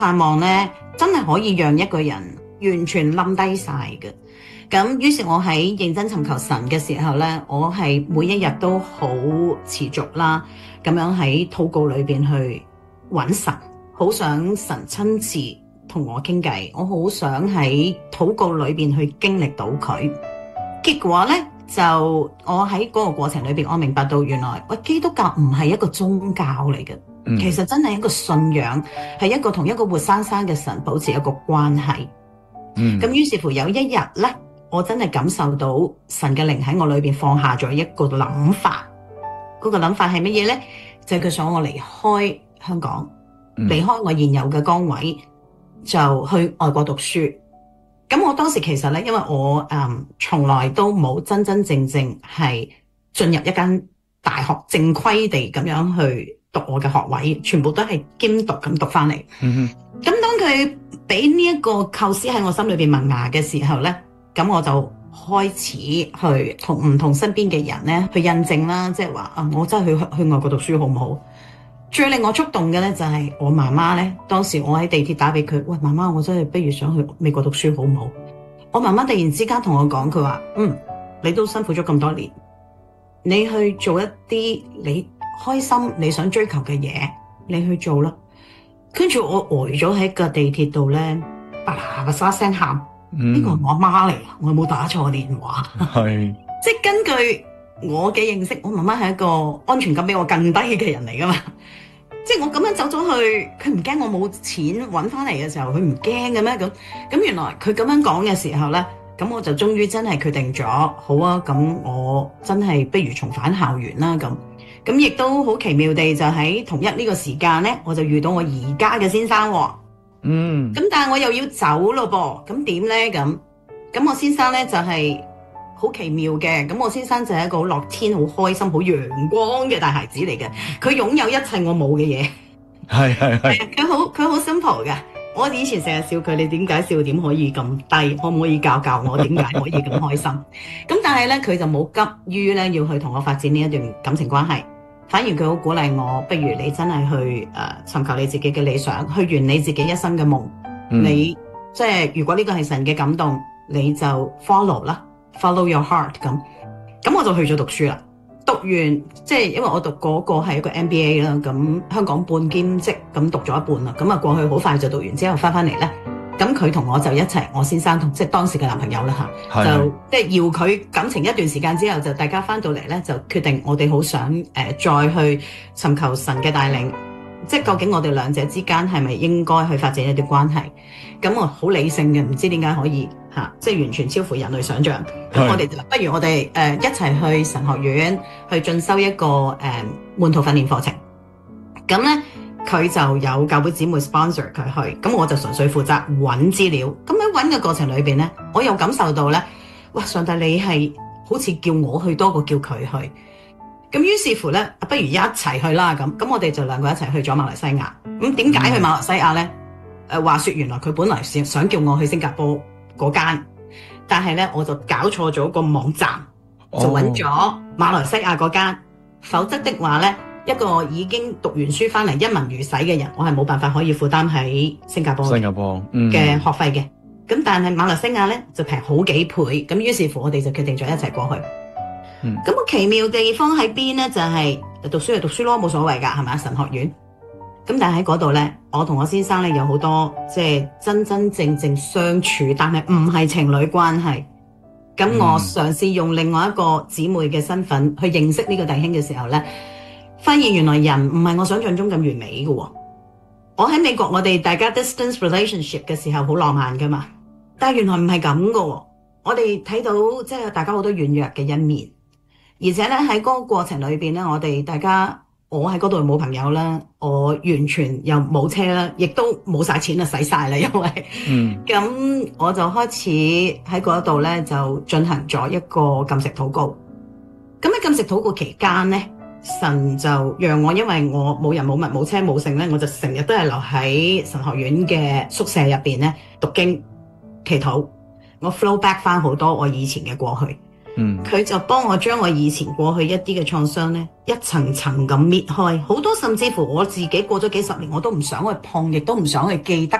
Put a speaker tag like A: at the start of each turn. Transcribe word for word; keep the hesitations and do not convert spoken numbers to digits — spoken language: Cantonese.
A: 盼望咧真係可以讓一個人完全冧低晒嘅。咁於是我喺認真尋求神嘅時候咧，我係每一日都好持續啦，咁樣喺禱告裏邊去揾神，好想神親自同我傾偈，我好想喺禱告裏邊去經歷到佢。結果咧就我喺嗰個過程裏邊，我明白到原來喂，基督教唔係一個宗教嚟嘅，嗯、其實真係一個信仰，係一個同一個活生生嘅神保持一個關係。咁、嗯、於是乎有一日咧，我真係感受到神嘅靈喺我裏邊放下咗一個諗法。嗰、那個諗法係乜嘢咧？就係、是、佢想我離開香港，嗯、離開我現有嘅崗位，就去外國讀書。咁我當時其實咧，因為我誒從來都冇真真正正係進入一間大學正規地咁樣去讀我嘅學位，全部都係兼讀咁讀翻嚟。嗯哼。咁當佢俾呢一個構思喺我心裏邊萌芽嘅時候咧，咁我就開始去同唔同身邊嘅人咧去印證啦，即係話啊，我真係去去外國讀書好唔好？最令我觸動嘅咧就係我媽媽咧，當時我喺地鐵打俾佢，喂，媽媽，我真係不如想去美國讀書好唔好？我媽媽突然之間同我講，佢話嗯，你都辛苦咗咁多年，你去做一啲你開心你想追求嘅嘢，你去做啦。跟住我呆咗喺個地鐵度咧，叭叭沙聲喊，呢個係我阿媽嚟，我有冇打錯電話？係，即係根據我嘅認識，我媽媽係一個安全感比我更低嘅人嚟噶嘛。即係我咁樣走咗去，佢唔驚我冇錢揾翻嚟嘅時候，佢唔驚嘅咩？咁咁原來佢咁樣講嘅時候咧，咁我就終於真係決定咗，好啊，咁我真係不如重返校園啦。咁咁亦都好奇妙地就喺同一呢個時間咧，我就遇到我而家嘅先生喎。嗯。咁但係我又要走咯噃，咁點咧？咁咁我先生咧就係、是。好奇妙嘅，咁我先生就係一個好樂天、好開心、好陽光嘅大孩子嚟嘅。佢擁有一切我冇嘅嘢，係係係。佢好佢好 simple 嘅。我以前成日笑佢，你點解笑點可以咁低？可唔可以教教我點解可以咁開心？咁但係咧，佢就冇急於咧要去同我發展呢一段感情關係，反而佢好鼓勵我，不如你真係去誒、呃、尋求你自己嘅理想，去圓你自己一生嘅夢。嗯、你即係如果呢個係神嘅感動，你就 follow 啦。Follow your heart 咁，咁我就去咗讀書啦。讀完即係因為我讀嗰個係一個 M B A 啦，咁香港半兼職咁讀咗一半啦，咁啊過去好快就讀完之後翻翻嚟咧，咁佢同我就一齊，我先生同即係當時嘅男朋友啦嚇，就即係要佢感情一段時間之後，就大家翻到嚟咧就決定我哋好想誒、呃、再去尋求神嘅帶領。即係究竟我哋兩者之間係咪應該去發展一啲關係？咁我好理性嘅，唔知點解可以嚇、啊，即係完全超乎人類想象。咁我哋就不如我哋誒、呃、一齊去神學院去進修一個誒、呃、門徒訓練課程。咁咧佢就有教會姊妹 sponsor 佢去，咁我就純粹負責揾資料。咁喺揾嘅過程裏邊咧，我又感受到咧，哇！上帝你係好似叫我去多過叫佢去。咁於是乎咧，不如一齊去啦咁。咁我哋就兩個一齊去咗馬來西亞。咁點解去馬來西亞咧？誒、呃、話說原來佢本來想想叫我去新加坡嗰間，但係咧我就搞錯咗個網站，就揾咗馬來西亞嗰間。否則的話咧，一個已經讀完書翻嚟一文如洗嘅人，我係冇辦法可以負擔喺新加坡新加坡嘅學費嘅。咁、嗯、但係馬來西亞咧就平好幾倍。咁於是乎我哋就決定咗一齊過去。咁、嗯、個奇妙地方喺邊咧？就係、是、讀書就讀書咯，冇所謂噶，係咪啊？神學院。咁但係喺嗰度咧，我同我先生咧有好多即係真真正正相處，但係唔係情侶關係。咁我嘗試用另外一個姊妹嘅身份去認識呢個弟兄嘅時候咧，發現原來人唔係我想象中咁完美嘅。我喺美國，我哋大家 distance relationship 嘅時候好浪漫噶嘛，但係原來唔係咁噶。我哋睇到即係大家好多軟弱嘅一面。而且咧喺嗰個過程裏邊咧，我哋大家我喺嗰度冇朋友啦，我完全又冇車啦，亦都冇晒錢啊，使晒啦，因為嗯，咁我就開始喺嗰度咧就進行咗一個禁食禱告。咁喺禁食禱告期間咧，神就讓我因為我冇人冇物冇車冇剩咧，我就成日都係留喺神學院嘅宿舍入邊咧讀經祈禱，我 flow back 翻好多我以前嘅過去。
B: 嗯，
A: 佢就幫我將我以前過去一啲嘅創傷咧，一層層咁搣開，好多甚至乎我自己過咗幾十年我都唔想去碰，亦都唔想去記得。